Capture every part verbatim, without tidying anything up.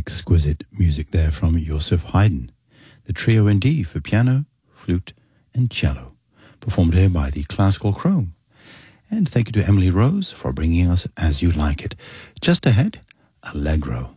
Exquisite music there from Joseph Haydn, the Trio in D for piano, flute and cello, performed here by the Classical Chrome. And thank you to Emily Rose for bringing us As You Like It. Just ahead, Allegro.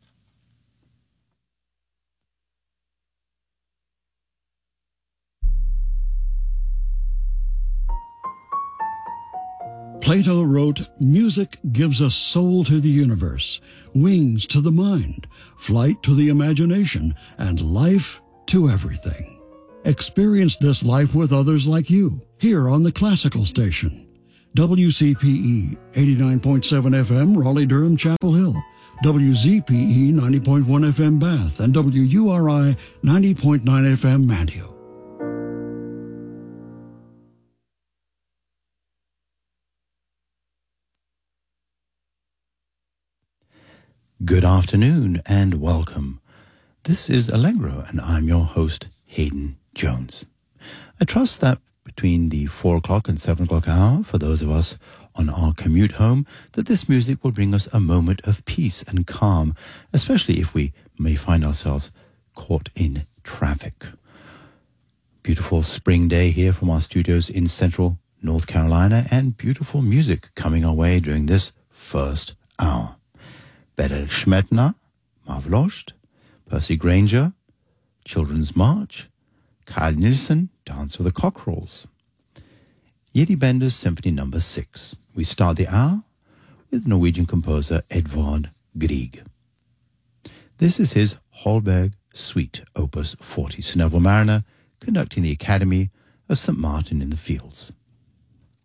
Plato wrote, "Music gives us soul to the universe, wings to the mind, flight to the imagination, and life to everything." Experience this life with others like you, here on the Classical Station. W C P E eighty-nine point seven F M, Raleigh-Durham, Chapel Hill. W Z P E ninety point one F M, Bath. And W U R I ninety point nine F M, Mantua. Good afternoon and welcome. This is Allegro and I'm your host, Hayden Jones. I trust that between the four o'clock and seven o'clock hour, for those of us on our commute home, that this music will bring us a moment of peace and calm, especially if we may find ourselves caught in traffic. Beautiful spring day here from our studios in central North Carolina, and beautiful music coming our way during this first hour. Better Schmetner, Marvlost, Percy Granger, Children's March, Kyle Nielsen, Dance of the Cockerels, Yeti Bender's Symphony Number six. We start the hour with Norwegian composer Edvard Grieg. This is his Holberg Suite, Opus forty, Sir Neville Mariner conducting the Academy of Saint Martin in the Fields.